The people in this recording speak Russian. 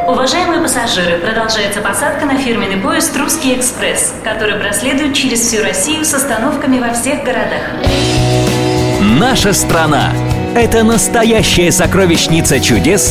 Уважаемые пассажиры, продолжается посадка на фирменный поезд «Русский экспресс», который проследует через всю Россию с остановками во всех городах. Наша страна – это настоящая сокровищница чудес